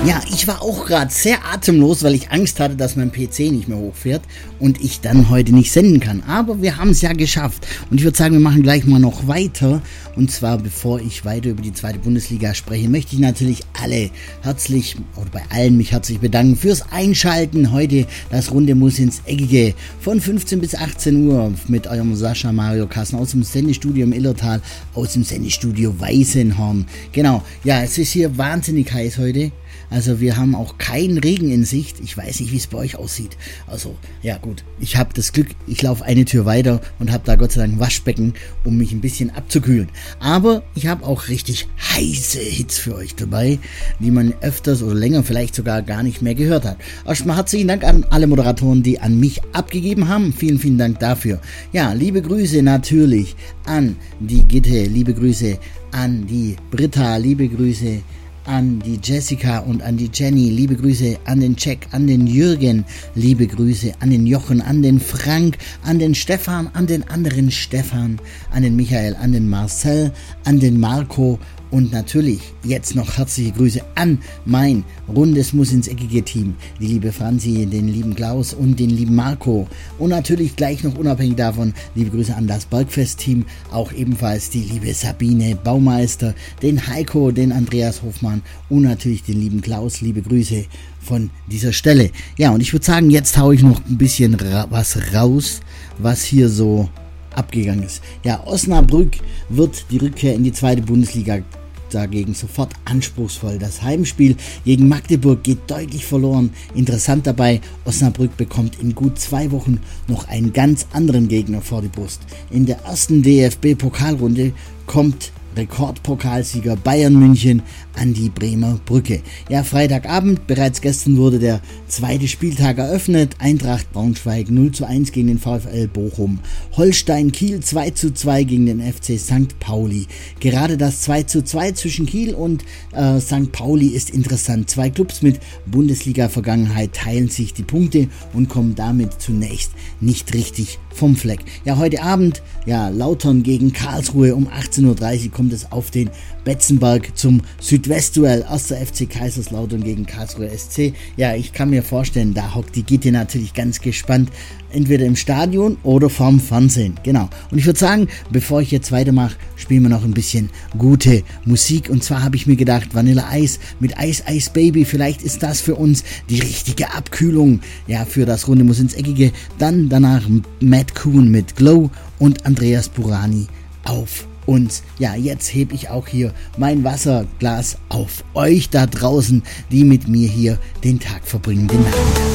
Ja, ich war auch gerade sehr atemlos, weil ich Angst hatte, dass mein PC nicht mehr hochfährt und ich dann heute nicht senden kann. Aber wir haben es ja geschafft. Und ich würde sagen, wir machen gleich mal noch weiter. Und zwar, bevor ich weiter über die zweite Bundesliga spreche, möchte ich natürlich bei allen mich herzlich bedanken fürs Einschalten. Heute das Runde muss ins Eckige von 15 bis 18 Uhr mit eurem Sascha Mario Kassen aus dem Sendestudio im Illertal, aus dem Sendestudio Weißenhorn. Genau, ja, es ist hier wahnsinnig heiß heute. Also wir haben auch keinen Regen in Sicht. Ich weiß nicht, wie es bei euch aussieht. Also, ja gut, ich habe das Glück, ich laufe eine Tür weiter und habe da Gott sei Dank ein Waschbecken, um mich ein bisschen abzukühlen. Aber ich habe auch richtig heiße Hits für euch dabei, die man öfters oder länger vielleicht sogar gar nicht mehr gehört hat. Erstmal herzlichen Dank an alle Moderatoren, die an mich abgegeben haben. Vielen, vielen Dank dafür. Ja, liebe Grüße natürlich an die Gitte, liebe Grüße an die Britta, liebe Grüße an die Jessica und an die Jenny, liebe Grüße an den Jack, an den Jürgen, liebe Grüße an den Jochen, an den Frank, an den Stefan, an den anderen Stefan, an den Michael, an den Marcel, an den Marco und natürlich jetzt noch herzliche Grüße an mein rundes Muss ins Eckige Team, die liebe Franzi, den lieben Klaus und den lieben Marco und natürlich gleich noch unabhängig davon liebe Grüße an das Bergfest-Team, auch ebenfalls die liebe Sabine Baumeister, den Heiko, den Andreas Hofmann und natürlich den lieben Klaus, liebe Grüße von dieser Stelle. Ja, und ich würde sagen, jetzt haue ich noch ein bisschen was raus, was hier so abgegangen ist. Ja, Osnabrück wird die Rückkehr in die zweite Bundesliga dagegen sofort anspruchsvoll. Das Heimspiel gegen Magdeburg geht deutlich verloren. Interessant dabei, Osnabrück bekommt in gut 2 Wochen noch einen ganz anderen Gegner vor die Brust. In der ersten DFB-Pokalrunde kommt Rekordpokalsieger Bayern München an die Bremer Brücke. Ja, Freitagabend, bereits gestern wurde der zweite Spieltag eröffnet. Eintracht Braunschweig 0:1 gegen den VfL Bochum. Holstein Kiel 2:2 gegen den FC St. Pauli. Gerade das 2:2 zwischen Kiel und St. Pauli ist interessant. 2 Clubs mit Bundesliga-Vergangenheit teilen sich die Punkte und kommen damit zunächst nicht richtig vom Fleck. Ja, heute Abend, ja, Lautern gegen Karlsruhe um 18:30 Uhr kommt es auf den Betzenberg zum Südwestduell. 1. FC Kaiserslautern gegen Karlsruhe SC. Ja, ich kann mir vorstellen, da hockt die Gitte natürlich ganz gespannt, entweder im Stadion oder vorm Fernsehen. Genau. Und ich würde sagen, bevor ich jetzt weitermache, spielen wir noch ein bisschen gute Musik. Und zwar habe ich mir gedacht, Vanilla Ice mit Ice Ice Baby, vielleicht ist das für uns die richtige Abkühlung. Ja, für das Runde muss ins Eckige. Dann danach Matt Kuhn mit Glow und Andreas Burani auf uns. Ja, jetzt hebe ich auch hier mein Wasserglas auf euch da draußen, die mit mir hier den Tag verbringen, den Nachmittag.